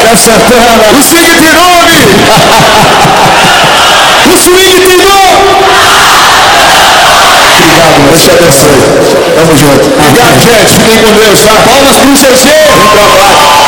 Léo Santana. O swing tem nome. O swing tem nome. Obrigado, Deus te abençoe. Tamo junto. Obrigado, gente. Fiquem com Deus, tá? Palmas pro GG. Vem pra cá.